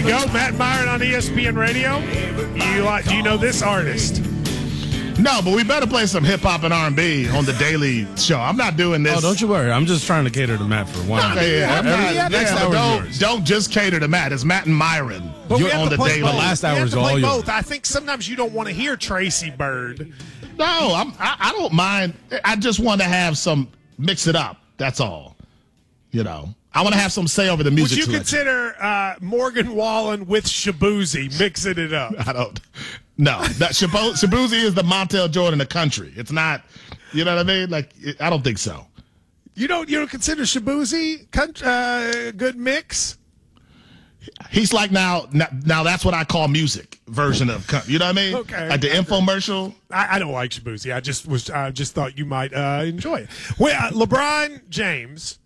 you go, Matt Myron on ESPN Radio. Do you know this artist? No, but we better play some hip-hop and R&B on the Daily Show. I'm not doing this. Oh, don't you worry. I'm just trying to cater to Matt for one. Don't just cater to Matt. It's Matt and Myron. But You're on the Daily. The last hour is all yours. Both. I think sometimes you don't want to hear Tracy Bird. No, I don't mind. I just want to have some mix it up. That's all. You know, I want to have some say over the music. Would you consider Morgan Wallen with Shabuzi mixing it up? I don't. No, that Shabuzi is the Montel Jordan of country. It's not. You know what I mean? Like, I don't think so. You don't consider Shabuzi good mix? He's like now that's what I call music version of country. You know what I mean? Okay. Like the infomercial. I don't like Shabuzi. I just thought you might enjoy it. Well, LeBron James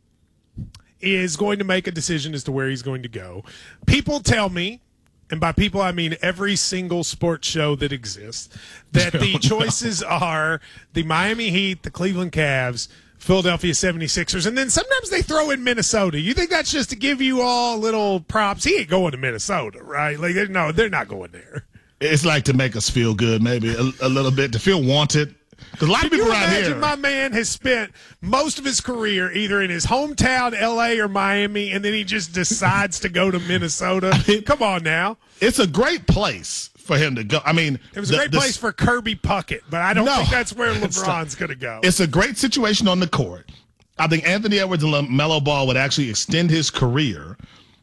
is going to make a decision as to where he's going to go. People tell me, and by people I mean every single sports show that exists, that the choices are the Miami Heat, the Cleveland Cavs, Philadelphia 76ers, and then sometimes they throw in Minnesota. You think that's just to give you all little props? He ain't going to Minnesota, right? Like, they're not going there. It's like to make us feel good, maybe a little bit, to feel wanted. Because a lot of people around here. Imagine my man has spent most of his career either in his hometown, L.A. or Miami, and then he just decides to go to Minnesota. Come on now. It's a great place for him to go. I mean, it was a great place for Kirby Puckett, but I don't think that's where LeBron's going to go. It's a great situation on the court. I think Anthony Edwards and LaMelo Ball would actually extend his career.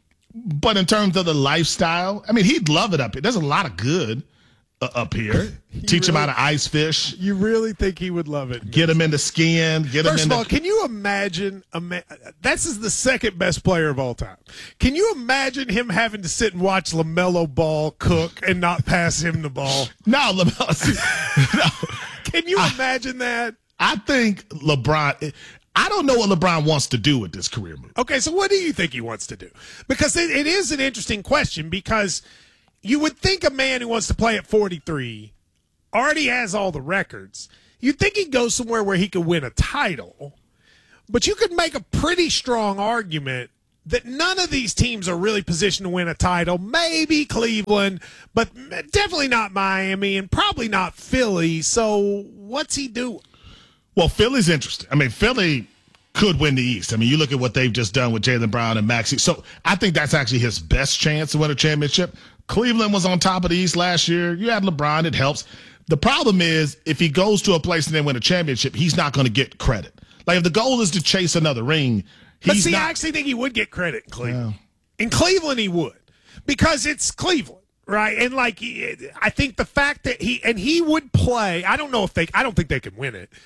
But in terms of the lifestyle, I mean, he'd love it up here. There's a lot of good up here. Teach him how to ice fish. You really think he would love it? Get him into skiing. First of all, can you imagine? This is the second best player of all time. Can you imagine him having to sit and watch LaMelo Ball cook and not pass him the ball? No, LaMelo. No. Can you imagine that? I think LeBron. I don't know what LeBron wants to do with this career move. Okay, so what do you think he wants to do? Because it is an interesting question, because you would think a man who wants to play at 43 already has all the records. You'd think he'd go somewhere where he could win a title. But you could make a pretty strong argument that none of these teams are really positioned to win a title. Maybe Cleveland, but definitely not Miami, and probably not Philly. So what's he doing? Well, Philly's interesting. I mean, Philly could win the East. I mean, you look at what they've just done with Jaylen Brown and Maxey. So I think that's actually his best chance to win a championship. Cleveland was on top of the East last year. You had LeBron. It helps. The problem is, if he goes to a place and they win a championship, he's not going to get credit. Like, if the goal is to chase another ring, he's not. I actually think he would get credit in Cleveland. Yeah. In Cleveland, he would, because it's Cleveland, right? And like, I think the fact that he would play. I don't think they can win it.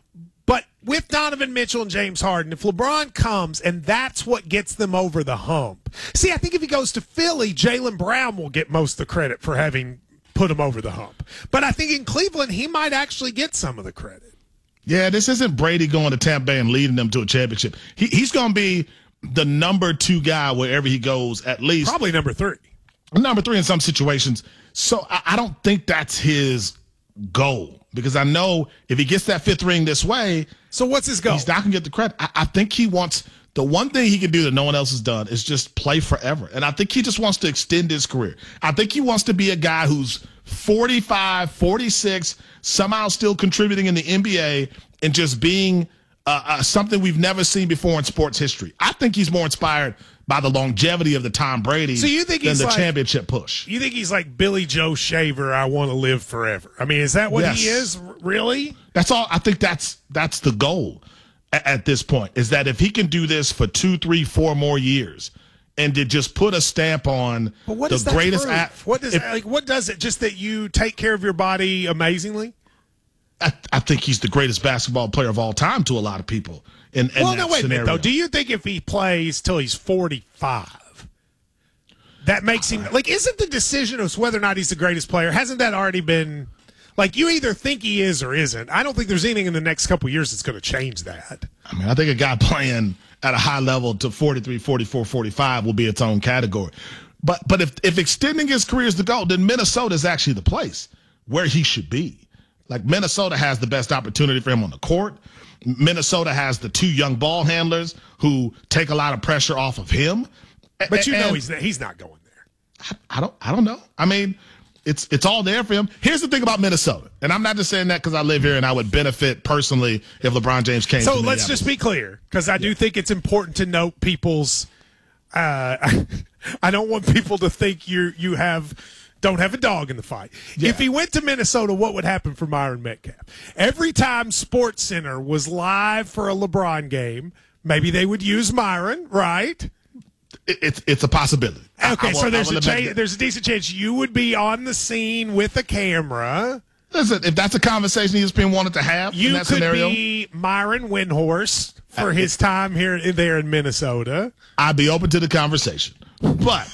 But with Donovan Mitchell and James Harden, if LeBron comes and that's what gets them over the hump. See, I think if he goes to Philly, Jaylen Brown will get most of the credit for having put him over the hump. But I think in Cleveland, he might actually get some of the credit. Yeah, this isn't Brady going to Tampa Bay and leading them to a championship. He's going to be the number 2 guy wherever he goes, at least. Probably number 3. Number 3 in some situations. So I don't think that's his goal. Because I know if he gets that 5th ring this way, so what's his goal? He's not going to get the credit. I think he wants the one thing he can do that no one else has done is just play forever. And I think he just wants to extend his career. I think he wants to be a guy who's 45, 46, somehow still contributing in the NBA and just being something we've never seen before in sports history. I think he's more inspired by the longevity of the Tom Brady than the championship push. You think he's like Billy Joe Shaver, I want to live forever? I mean, is that what he is, really? That's all. I think that's the goal at this point, is that if he can do this for 2, 3, 4 more years and to just put a stamp on the greatest what does it? Just that you take care of your body amazingly? I think he's the greatest basketball player of all time to a lot of people. Wait a minute, though. Do you think if he plays till he's 45, that makes him like? Isn't the decision of whether or not he's the greatest player? Hasn't that already been? Like, you either think he is or isn't. I don't think there's anything in the next couple of years that's going to change that. I mean, I think a guy playing at a high level to 43, 44, 45 will be its own category. But if extending his career is the goal, then Minnesota is actually the place where he should be. Like, Minnesota has the best opportunity for him on the court. Minnesota has the 2 young ball handlers who take a lot of pressure off of him. But he's not going there. I don't know. I mean, it's all there for him. Here's the thing about Minnesota, and I'm not just saying that because I live here and I would benefit personally if LeBron James came. So let's just be clear, because I do think it's important to note people's. I don't want people to think you don't have a dog in the fight. Yeah. If he went to Minnesota, what would happen for Myron Metcalf? Every time SportsCenter was live for a LeBron game, maybe they would use Myron, right? It's a possibility. Okay, so there's a decent chance you would be on the scene with a camera. Listen, if that's a conversation ESPN wanted to have in that scenario, be Myron Windhorst for his time there in Minnesota. I'd be open to the conversation. But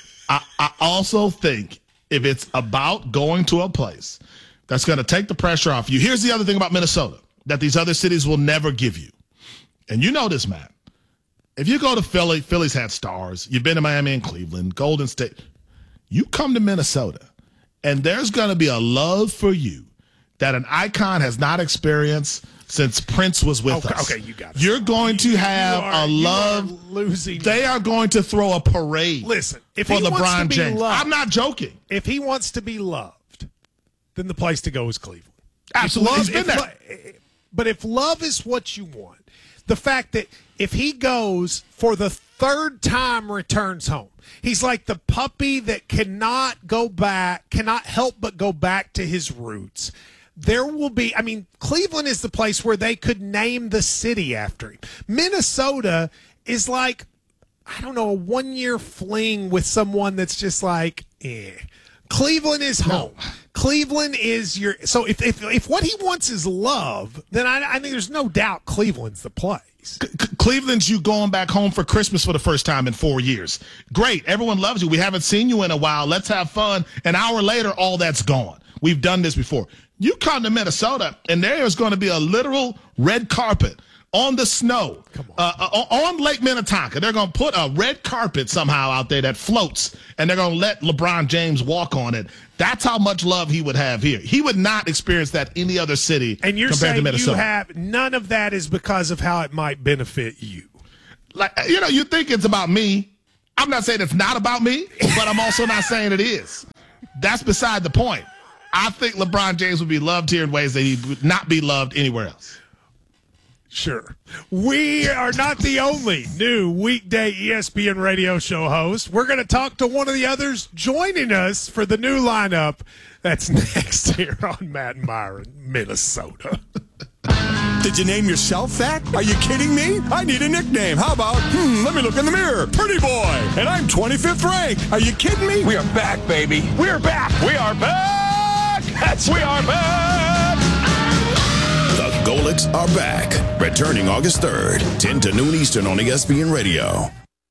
I also think if it's about going to a place that's going to take the pressure off you, here's the other thing about Minnesota that these other cities will never give you. And you know this, Matt. If you go to Philly, Philly's had stars. You've been to Miami and Cleveland, Golden State. You come to Minnesota, and there's going to be a love for you that an icon has not experienced since Prince was with us. Okay, you got it. You're going to have a love. Losing. They are going to throw a parade. Listen, if for he wants LeBron to be James. loved, I'm not joking. If he wants to be loved, then the place to go is Cleveland. Absolutely. But if love is what you want, the fact that if he goes for the third time returns home, he's like the puppy that cannot help but go back to his roots. There will be, Cleveland is the place where they could name the city after him. Minnesota is like, I don't know, a 1-year fling with someone that's just like, eh. Cleveland is home. No. Cleveland is so if what he wants is love, then I think there's no doubt Cleveland's the place. Cleveland's you going back home for Christmas for the first time in 4 years. Great. Everyone loves you. We haven't seen you in a while. Let's have fun. An hour later, all that's gone. We've done this before. You come to Minnesota, and there is going to be a literal red carpet on the snow, on Lake Minnetonka. They're going to put a red carpet somehow out there that floats, and they're going to let LeBron James walk on it. That's how much love he would have here. He would not experience that any other city and you're compared saying to Minnesota. You have none of that is because of how it might benefit you. You think it's about me. I'm not saying it's not about me, but I'm also not saying it is. That's beside the point. I think LeBron James would be loved here in ways that he would not be loved anywhere else. Sure. We are not the only new weekday ESPN radio show host. We're going to talk to one of the others joining us for the new lineup. That's next here on Matt and Myron, Minnesota. Did you name yourself that? Are you kidding me? I need a nickname. How about, let me look in the mirror. Pretty boy. And I'm 25th ranked. Are you kidding me? We are back, baby. We're back. We are back. We are back. The Golics are back. Returning August 3rd, 10 to noon Eastern on ESPN Radio.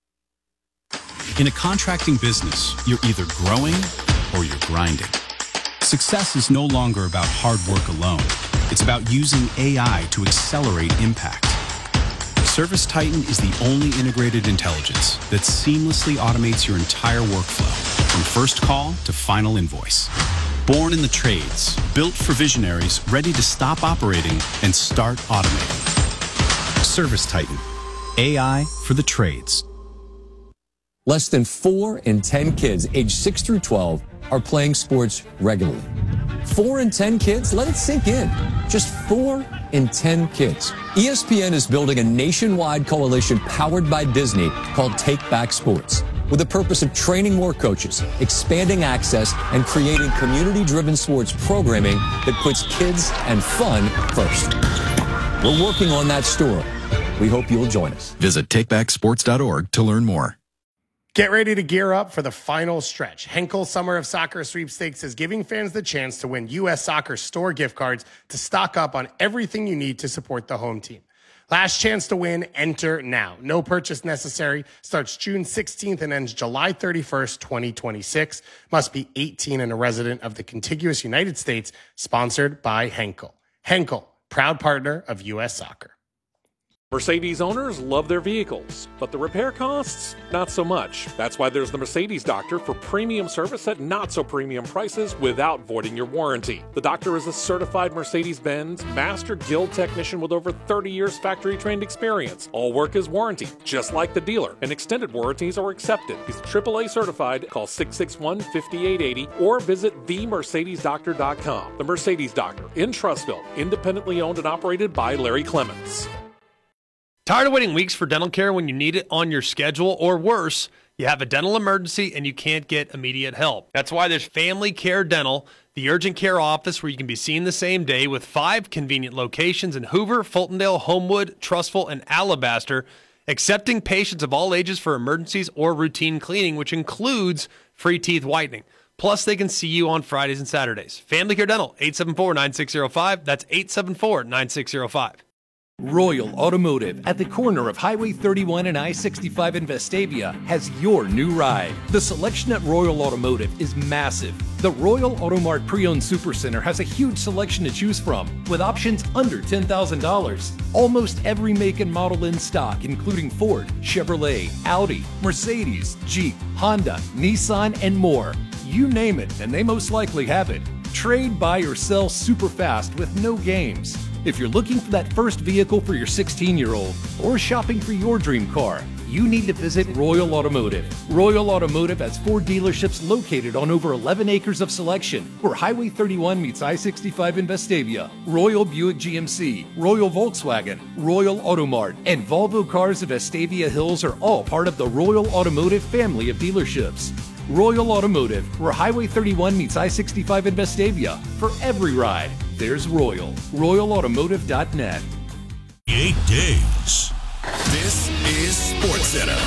In a contracting business, you're either growing or you're grinding. Success is no longer about hard work alone. It's about using AI to accelerate impact. ServiceTitan is the only integrated intelligence that seamlessly automates your entire workflow, from first call to final invoice. Born in the trades, built for visionaries ready to stop operating and start automating. ServiceTitan, AI for the trades. Less than 4 in 10 kids aged 6 through 12 are playing sports regularly. 4 in 10 kids? Let it sink in. Just 4 in 10 kids. ESPN is building a nationwide coalition powered by Disney called Take Back Sports, with the purpose of training more coaches, expanding access, and creating community-driven sports programming that puts kids and fun first. We're working on that story. We hope you'll join us. Visit takebacksports.org to learn more. Get ready to gear up for the final stretch. Henkel Summer of Soccer Sweepstakes is giving fans the chance to win U.S. Soccer store gift cards to stock up on everything you need to support the home team. Last chance to win, enter now. No purchase necessary. Starts June 16th and ends July 31st, 2026. Must be 18 and a resident of the contiguous United States. Sponsored by Henkel. Henkel, proud partner of U.S. Soccer. Mercedes owners love their vehicles, but the repair costs, not so much. That's why there's the Mercedes Doctor for premium service at not so premium prices without voiding your warranty. The Doctor is a certified Mercedes-Benz Master Guild technician with over 30 years factory-trained experience. All work is warranty, just like the dealer, and extended warranties are accepted. He's AAA certified. Call 661-5880 or visit themercedesdoctor.com. The Mercedes Doctor in Trussville, independently owned and operated by Larry Clements. Tired of waiting weeks for dental care when you need it on your schedule, or worse, you have a dental emergency and you can't get immediate help? That's why there's Family Care Dental, the urgent care office where you can be seen the same day, with 5 convenient locations in Hoover, Fultondale, Homewood, Trussville, and Alabaster, accepting patients of all ages for emergencies or routine cleaning, which includes free teeth whitening. Plus, they can see you on Fridays and Saturdays. Family Care Dental, 874-9605. That's 874-9605. Royal Automotive at the corner of Highway 31 and I-65 in Vestavia has your new ride. The selection at Royal Automotive is massive. The Royal Automart Pre-Owned Supercenter has a huge selection to choose from, with options under $10,000. Almost every make and model in stock, including Ford, Chevrolet, Audi, Mercedes, Jeep, Honda, Nissan, and more. You name it, and they most likely have it. Trade, buy, or sell super fast with no games. If you're looking for that first vehicle for your 16-year-old or shopping for your dream car, you need to visit Royal Automotive. Royal Automotive has 4 dealerships located on over 11 acres of selection, where Highway 31 meets I-65 in Vestavia. Royal Buick GMC, Royal Volkswagen, Royal Automart, and Volvo Cars of Vestavia Hills are all part of the Royal Automotive family of dealerships. Royal Automotive, where Highway 31 meets I-65 in Vestavia. For every ride, there's Royal. RoyalAutomotive.net. 8 days. This is SportsCenter.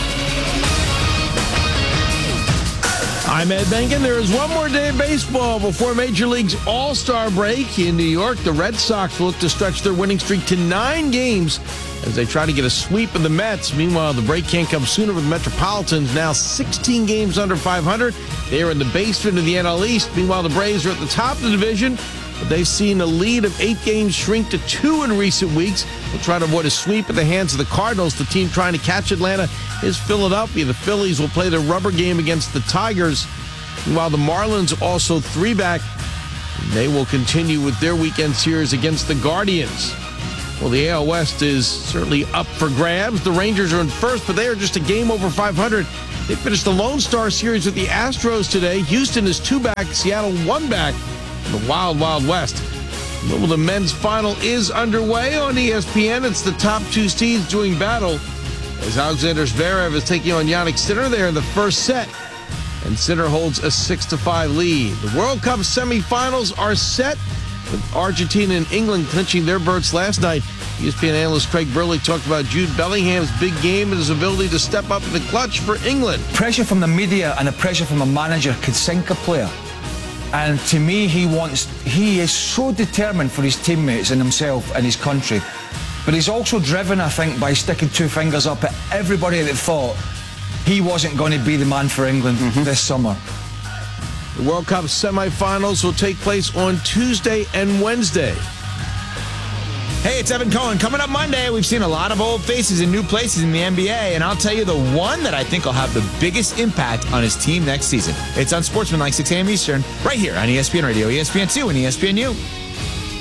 I'm Ed Benkin. There is one more day of baseball before Major League's All-Star break. In New York, the Red Sox look to stretch their winning streak to 9 games as they try to get a sweep of the Mets. Meanwhile, the break can't come sooner with the Metropolitans now 16 games under 500. They are in the basement of the NL East. Meanwhile, the Braves are at the top of the division, but they've seen a lead of 8 games shrink to 2 in recent weeks. They'll try to avoid a sweep at the hands of the Cardinals. The team trying to catch Atlanta is Philadelphia. The Phillies will play their rubber game against the Tigers. Meanwhile, the Marlins also 3 back. They will continue with their weekend series against the Guardians. Well, the AL West is certainly up for grabs. The Rangers are in first, but they are just a game over 500. They finished the Lone Star Series with the Astros today. Houston is 2 back, Seattle 1 back in the Wild Wild West. Well, the men's final is underway on ESPN. It's the top 2 seeds doing battle as Alexander Zverev is taking on Jannik Sinner there in the first set. And Sinner holds a 6-5 lead. The World Cup semifinals are set, with Argentina and England clinching their berths last night. ESPN analyst Craig Burley talked about Jude Bellingham's big game and his ability to step up in the clutch for England. Pressure from the media and the pressure from a manager could sink a player. And to me, he is so determined for his teammates and himself and his country. But he's also driven, I think, by sticking 2 fingers up at everybody that thought he wasn't going to be the man for England this summer. The World Cup semifinals will take place on Tuesday and Wednesday. Hey, it's Evan Cohen. Coming up Monday, we've seen a lot of old faces in new places in the NBA, and I'll tell you the one that I think will have the biggest impact on his team next season. It's on Sportsman like 6 a.m. Eastern, right here on ESPN Radio, ESPN2, and ESPNU.